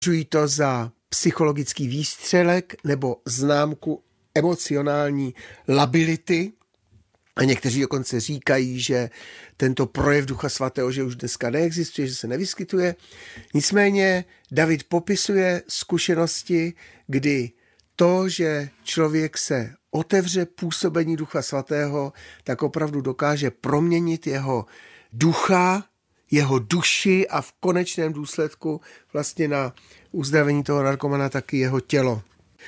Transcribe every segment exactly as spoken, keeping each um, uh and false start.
Považují to za psychologický výstřelek nebo známku emocionální lability. A někteří dokonce říkají, že tento projev Ducha Svatého, že už dneska neexistuje, že se nevyskytuje. Nicméně David popisuje zkušenosti, kdy to, že člověk se otevře působení Ducha Svatého, tak opravdu dokáže proměnit jeho ducha, jeho duši a v konečném důsledku vlastně na uzdravení toho narkomana taky jeho tělo.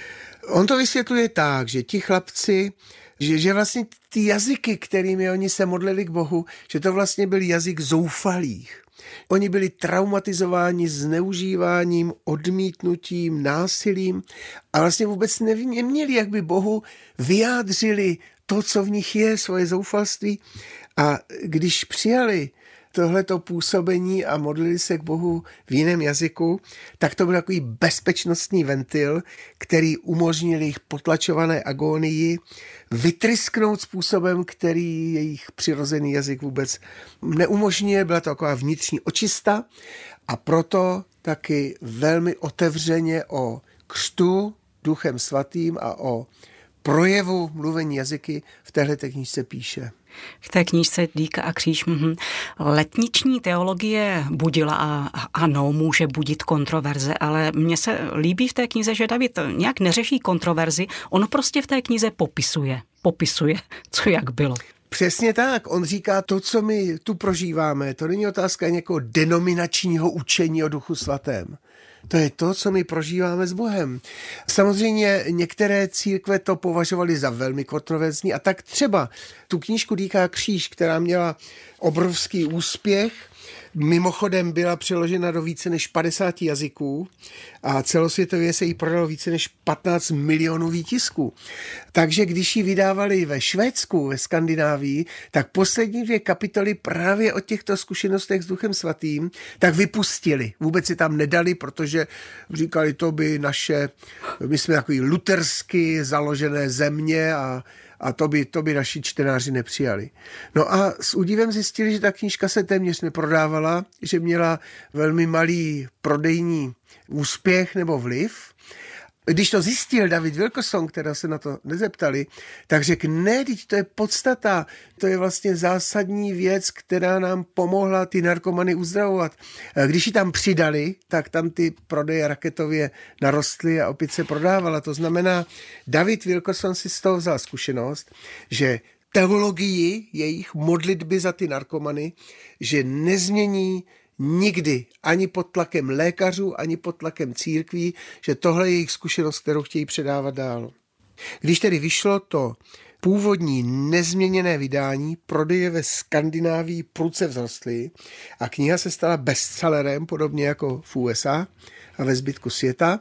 On to vysvětluje tak, že ti chlapci, že, že vlastně ty jazyky, kterými oni se modlili k Bohu, že to vlastně byl jazyk zoufalých. Oni byli traumatizováni zneužíváním, odmítnutím, násilím a vlastně vůbec neměli, jak by Bohu vyjádřili to, co v nich je, svoje zoufalství. A když přijali tohleto působení a modlili se k Bohu v jiném jazyku, tak to byl takový bezpečnostní ventil, který umožnil jejich potlačované agónii vytrysknout způsobem, který jejich přirozený jazyk vůbec neumožňuje. Byla to taková vnitřní očista a proto taky velmi otevřeně o křtu Duchem Svatým a o projevu mluvení jazyky v téhleté knížce píše. V té knížce Dýka a kříž. Mhm. Letniční teologie budila a ano, může budit kontroverze, ale mně se líbí v té knize, že David nějak neřeší kontroverzi, on prostě v té knize popisuje, popisuje, co jak bylo. Přesně tak, on říká to, co my tu prožíváme, to není otázka nějakého denominačního učení o Duchu Svatém. To je to, co my prožíváme s Bohem. Samozřejmě některé církve to považovaly za velmi kontroverzní a tak třeba tu knížku Dýka a kříž, která měla obrovský úspěch, mimochodem byla přeložena do více než padesáti jazyků a celosvětově se jí prodalo více než patnáct milionů výtisků. Takže když ji vydávali ve Švédsku, ve Skandinávii, tak poslední dvě kapitoly právě o těchto zkušenostech s Duchem Svatým tak vypustili. Vůbec si tam nedali, protože říkali, to by naše, my jsme takový lutersky založené země a A to by, to by naši čtenáři nepřijali. No a s údivem zjistili, že ta knížka se téměř neprodávala, že měla velmi malý prodejní úspěch nebo vliv. Když to zjistil David Wilkerson, která se na to nezeptali, tak řekl, ne, teď to je podstata, to je vlastně zásadní věc, která nám pomohla ty narkomany uzdravovat. Když ji tam přidali, tak tam ty prodeje raketově narostly a opět se prodávala. To znamená, David Wilkerson si z toho vzal zkušenost, že teologii jejich modlitby za ty narkomany, že nezmění nikdy, ani pod tlakem lékařů, ani pod tlakem církví, že tohle je jejich zkušenost, kterou chtějí předávat dál. Když tedy vyšlo to původní nezměněné vydání, prodeje ve Skandinávii prudce vzrostly a kniha se stala bestsellerem, podobně jako v U S A a ve zbytku světa.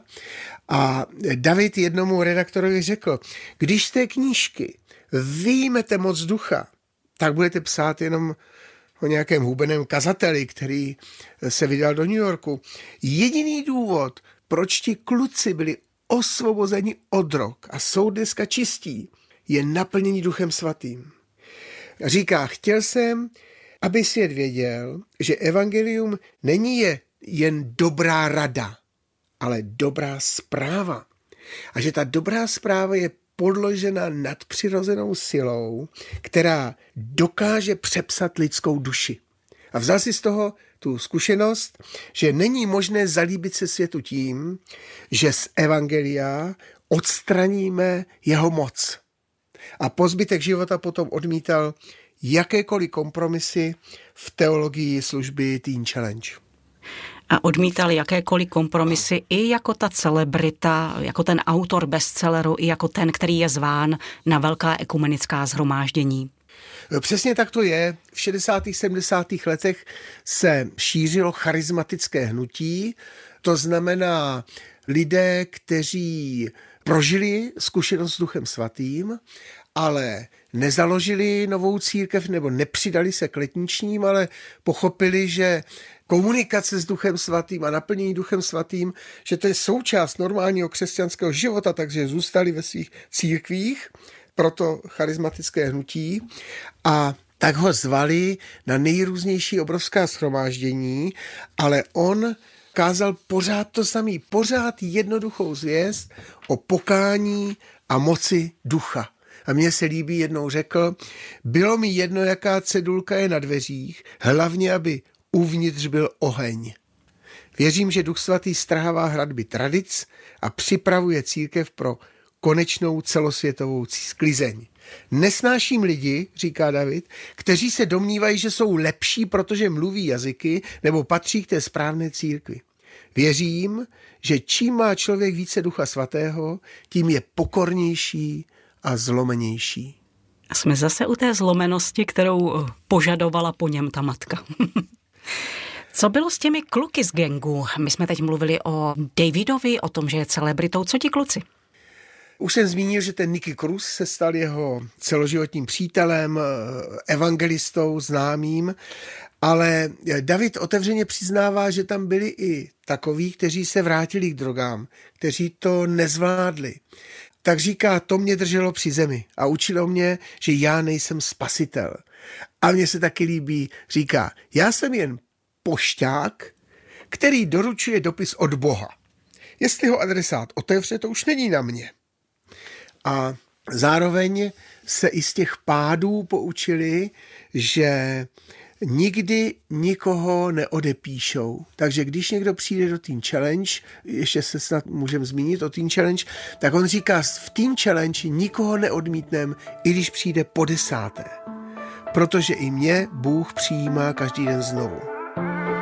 A David jednomu redaktorovi řekl, když z té knížky vyjmete moc ducha, tak budete psát jenom o nějakém hubeném kazateli, který se vydal do New Yorku. Jediný důvod, proč ti kluci byli osvobozeni od drog a jsou dneska čistí, je naplnění Duchem Svatým. Říká, chtěl jsem, aby svět věděl, že evangelium není je jen dobrá rada, ale dobrá zpráva. A že ta dobrá zpráva je podložena nadpřirozenou silou, která dokáže přepsat lidskou duši. A vzal si z toho tu zkušenost, že není možné zalíbit se světu tím, že z evangelia odstraníme jeho moc. A po zbytek života potom odmítal jakékoliv kompromisy v teologii služby Teen Challenge. A odmítal jakékoliv kompromisy i jako ta celebrita, jako ten autor bestselleru, i jako ten, který je zván na velká ekumenická shromáždění. Přesně tak to je. V šedesátých sedmdesátých letech se šířilo charismatické hnutí, to znamená lidé, kteří prožili zkušenost s Duchem Svatým, ale nezaložili novou církev nebo nepřidali se k letničním, ale pochopili, že komunikace s Duchem Svatým a naplnění Duchem Svatým, že to je součást normálního křesťanského života, takže zůstali ve svých církvích, proto charismatické hnutí a tak ho zvali na nejrůznější obrovská shromáždění, ale on kázal pořád to samý, pořád jednoduchou zvěst o pokání a moci ducha. A mně se líbí, jednou řekl, bylo mi jedno, jaká cedulka je na dveřích, hlavně, aby uvnitř byl oheň. Věřím, že Duch Svatý strhává hradby tradic a připravuje církev pro konečnou celosvětovou sklizeň. Nesnáším lidi, říká David, kteří se domnívají, že jsou lepší, protože mluví jazyky nebo patří k té správné církvi. Věřím, že čím má člověk více Ducha Svatého, tím je pokornější a zlomenější. A jsme zase u té zlomenosti, kterou požadovala po něm ta matka. Co bylo s těmi kluky z gangu? My jsme teď mluvili o Davidovi, o tom, že je celebritou. Co ti kluci? Už jsem zmínil, že ten Nicky Cruz se stal jeho celoživotním přítelem, evangelistou, známým, ale David otevřeně přiznává, že tam byli i takoví, kteří se vrátili k drogám, kteří to nezvládli. Tak říká, to mě drželo při zemi a učilo mě, že já nejsem spasitel. A mně se taky líbí, říká, já jsem jen pošťák, který doručuje dopis od Boha. Jestli ho adresát otevře, to už není na mě. A zároveň se i z těch pádů poučili, že nikdy nikoho neodepíšou. Takže když někdo přijde do Teen Challenge, ještě se snad můžeme zmínit o Teen Challenge, tak on říká, v Teen Challenge nikoho neodmítnem, i když přijde po desáté. Protože i mě Bůh přijímá každý den znovu.